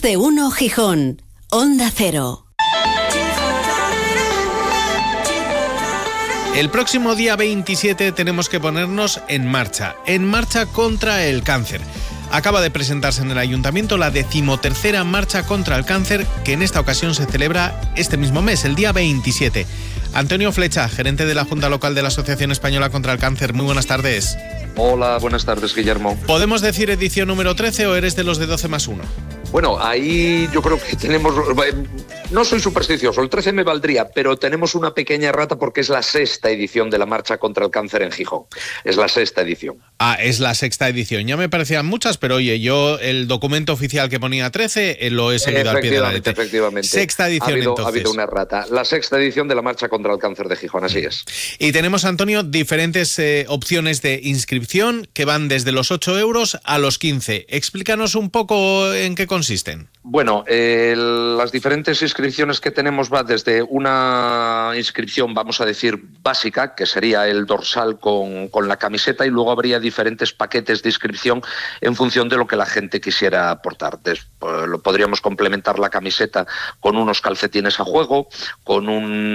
de Uno Gijón, Onda Cero. El próximo día 27 tenemos que ponernos en marcha contra el cáncer. Acaba de presentarse en el Ayuntamiento la 13ª Marcha contra el Cáncer, que en esta ocasión se celebra este mismo mes, el día 27. Antonio Flecha, gerente de la Junta Local de la Asociación Española contra el Cáncer, muy buenas tardes. Hola, buenas tardes, Guillermo. ¿Podemos decir edición número 13 o eres de los de 12 más 1? Bueno, ahí yo creo que tenemos... No soy supersticioso, el 13 me valdría, pero tenemos una pequeña errata porque es la 6ª edición de la Marcha contra el Cáncer en Gijón. Es la 6ª edición. Es la 6ª edición. Ya me parecían muchas, pero oye, yo el documento oficial que ponía 13 lo he seguido al pie de la letra. Efectivamente. 6ª edición, entonces. Ha habido una errata. La 6ª edición de la Marcha contra el Cáncer de Gijón, así es. Y tenemos, Antonio, diferentes opciones de inscripción que van desde los 8 euros a los 15. Explícanos un poco en qué consisten. Bueno, las diferentes inscripciones que tenemos va desde una inscripción, vamos a decir, básica, que sería el dorsal con la camiseta, y luego habría diferentes paquetes de inscripción en función de lo que la gente quisiera aportar. Lo podríamos complementar la camiseta con unos calcetines a juego, con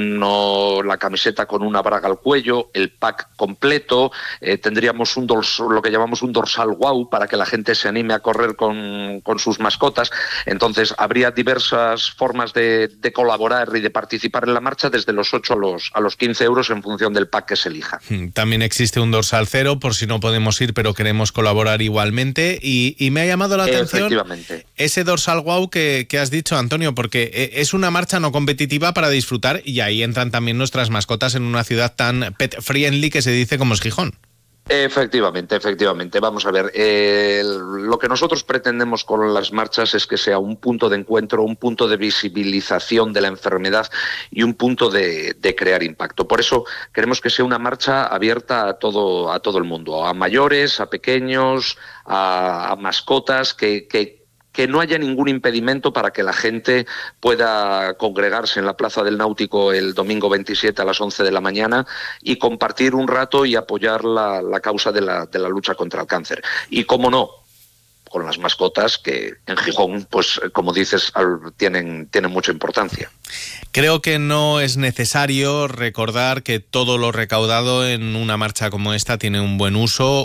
la camiseta con una braga al cuello, el pack completo, tendríamos lo que llamamos un dorsal wow para que la gente se anime a correr con sus mascotas. Entonces, habría diversas formas de colaborar y de participar en la marcha, desde los 8 a los 15 euros en función del pack que se elija. También existe un dorsal cero por si no podemos ir, pero queremos colaborar igualmente. Y me ha llamado la atención ese dorsal wow que has dicho, Antonio, porque es una marcha no competitiva para disfrutar, y ahí entran también nuestras mascotas en una ciudad tan pet friendly que se dice como es Gijón. Efectivamente. Vamos a ver, lo que nosotros pretendemos con las marchas es que sea un punto de encuentro, un punto de visibilización de la enfermedad y un punto de crear impacto. Por eso queremos que sea una marcha abierta a todo el mundo, a mayores, a pequeños, a mascotas, que no haya ningún impedimento para que la gente pueda congregarse en la Plaza del Náutico el domingo 27 a las 11 de la mañana y compartir un rato y apoyar la causa de la lucha contra el cáncer. Y cómo no, con las mascotas, que en Gijón, pues como dices, tienen mucha importancia. Creo que no es necesario recordar que todo lo recaudado en una marcha como esta tiene un buen uso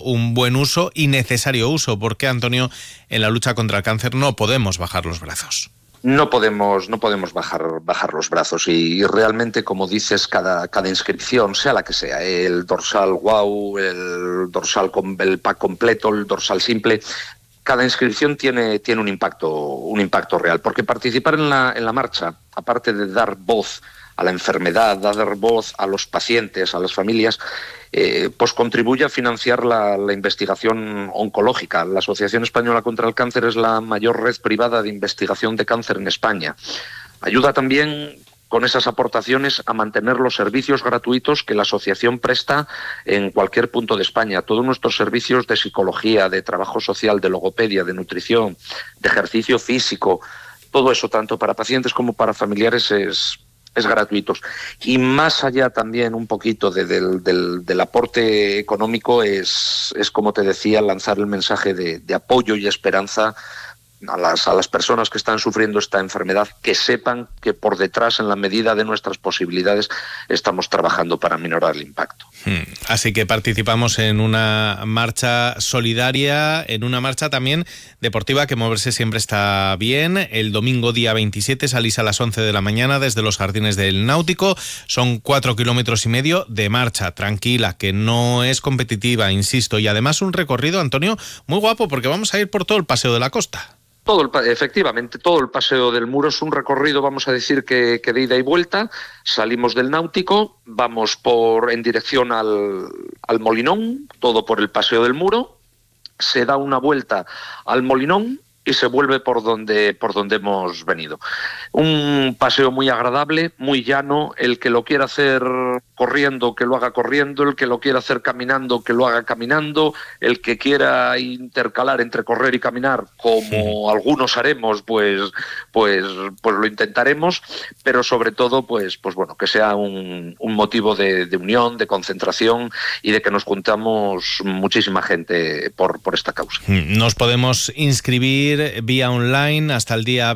y necesario uso, porque, Antonio, en la lucha contra el cáncer no podemos bajar los brazos. No podemos bajar los brazos, y realmente, como dices, cada inscripción, sea la que sea, el dorsal wow, el dorsal con el pack completo, el dorsal simple, cada inscripción tiene un impacto real, porque participar en la marcha, aparte de dar voz a la enfermedad, dar voz a los pacientes, a las familias, pues contribuye a financiar la investigación oncológica. La Asociación Española contra el Cáncer es la mayor red privada de investigación de cáncer en España. Ayuda también con esas aportaciones a mantener los servicios gratuitos que la asociación presta en cualquier punto de España. Todos nuestros servicios de psicología, de trabajo social, de logopedia, de nutrición, de ejercicio físico, todo eso, tanto para pacientes como para familiares, es gratuitos. Y más allá también un poquito del aporte económico, es, como te decía, lanzar el mensaje de apoyo y esperanza a las personas que están sufriendo esta enfermedad, que sepan que por detrás, en la medida de nuestras posibilidades, estamos trabajando para minorar el impacto. Así que participamos en una marcha solidaria, en una marcha también deportiva, que moverse siempre está bien. El domingo día 27 salís a las 11 de la mañana desde los Jardines del Náutico. Son 4,5 kilómetros de marcha tranquila, que no es competitiva, insisto, y además un recorrido, Antonio, muy guapo, porque vamos a ir por todo el Paseo de la Costa. Efectivamente, todo el Paseo del Muro es un recorrido, vamos a decir, que de ida y vuelta. Salimos del Náutico, vamos en dirección al Molinón, todo por el Paseo del Muro, se da una vuelta al Molinón y se vuelve por donde hemos venido. Un paseo muy agradable, muy llano. El que lo quiera hacer corriendo, que lo haga corriendo; el que lo quiera hacer caminando, que lo haga caminando; el que quiera intercalar entre correr y caminar, como algunos haremos, pues lo intentaremos, pero sobre todo, pues bueno, que sea un motivo de unión, de concentración, y de que nos juntamos muchísima gente por esta causa. Nos podemos inscribir vía online hasta el día